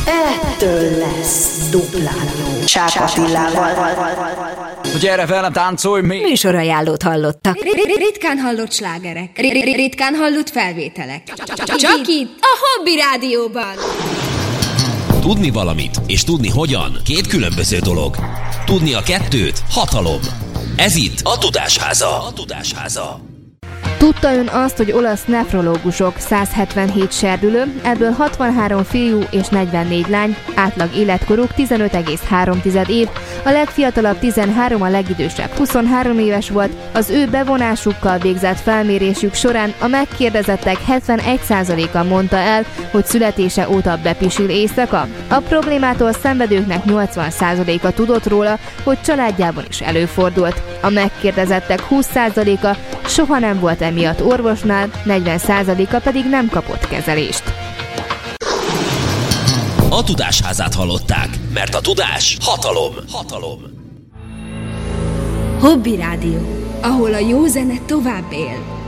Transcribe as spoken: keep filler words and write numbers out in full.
Ettől lesz duplán jó. Csák Attilával. Gyere velem, táncolj még! Műsorajánlót hallottak. Ritkán hallott slágerek. Ritkán hallott felvételek. Csak itt, a Hobby Rádióban. Tudni valamit és tudni hogyan két különböző dolog. Tudni a kettőt hatalom. Ez itt a Tudásháza. A Tudásháza. Tudta ön azt, hogy olasz nefrológusok százhetvenhét serdülő, ebből hatvanhárom fiú és negyvennégy lány, átlag életkoruk tizenöt egész három év, a legfiatalabb tizenhárom, a legidősebb huszonhárom éves volt, az ő bevonásukkal végzett felmérésük során a megkérdezettek hetvenegy százaléka mondta el, hogy születése óta bepisil éjszaka. A problémától szenvedőknek nyolcvan százaléka tudott róla, hogy családjában is előfordult. A megkérdezettek húsz százaléka soha nem volt emiatt orvosnál, negyven százaléka pedig nem kapott kezelést. A Tudásházát hallották, mert a tudás hatalom. Hatalom. Hobby Rádió, ahol a jó zene tovább él.